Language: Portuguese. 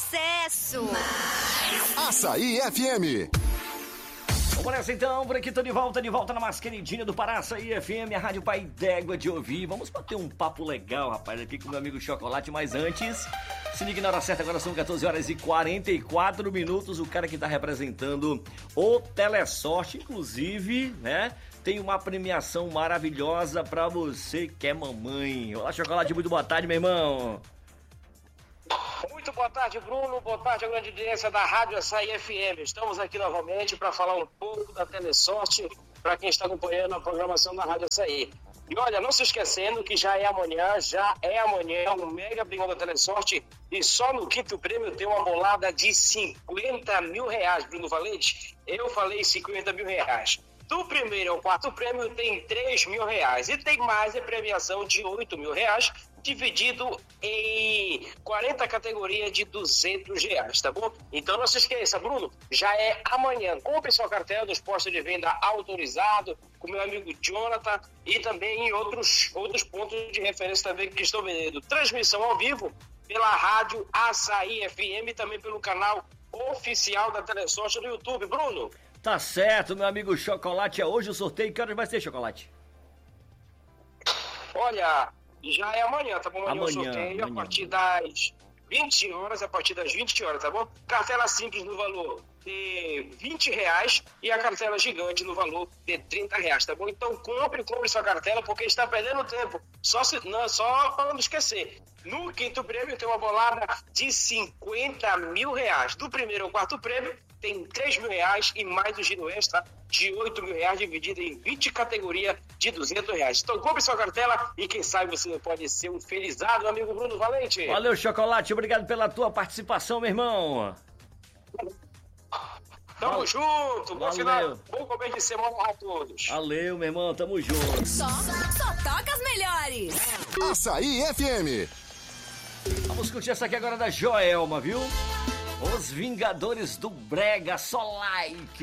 sucesso! Açaí FM. Vamos nessa então, por aqui tô de volta na mais queridinha do Pará, Açaí FM, a Rádio Pai d'Égua de ouvir. Vamos bater um papo legal, rapaz, aqui com o meu amigo Chocolate, mas antes, se ligue na hora certa, agora são 14 horas e 44 minutos, o cara que tá representando o Telesorte, inclusive, né, tem uma premiação maravilhosa pra você que é mamãe. Olá, Chocolate, muito boa tarde, meu irmão. Muito boa tarde, Bruno. Boa tarde, a grande audiência da Rádio Açaí FM. Estamos aqui novamente para falar um pouco da Telesorte para quem está acompanhando a programação da Rádio Açaí. E olha, não se esquecendo que já é amanhã o mega brigão da Telesorte e só no quinto prêmio tem uma bolada de 50 mil reais, Bruno Valente. Eu falei 50 mil reais. Do primeiro ao quarto prêmio tem 3 mil reais e tem mais a premiação de 8 mil reais, dividido em 40 categorias de 200 reais, tá bom? Então não se esqueça, Bruno, já é amanhã. Compre sua cartela nos postos de venda autorizado, com meu amigo Jonathan e também em outros pontos de referência também que estão vendendo. Transmissão ao vivo pela Rádio Açaí FM e também pelo canal oficial da Telesorte no YouTube. Bruno? Tá certo, meu amigo Chocolate, é hoje o sorteio. Que horas vai ser, Chocolate? Olha, já é amanhã, tá bom? Amanhã, o sorteio amanhã. a partir das 20 horas, tá bom? Cartela simples no valor de 20 reais e a cartela gigante no valor de 30 reais, tá bom? Então compre sua cartela porque está perdendo tempo. Só para não esquecer. No quinto prêmio tem uma bolada de 50 mil reais. Do primeiro ao quarto prêmio tem 3 mil reais e mais o giro extra de 8 mil reais dividido em 20 categorias de 200 reais. Então compre sua cartela e quem sabe você pode ser um felizado, meu amigo Bruno Valente. Valeu, Chocolate, obrigado pela tua participação, meu irmão. Tamo junto, bom Valeu. final, bom começo de semana a todos. Valeu, meu irmão, tamo junto. Só toca as melhores! Açaí FM. Vamos curtir essa aqui agora da Joelma, viu? Os Vingadores do Brega, só like.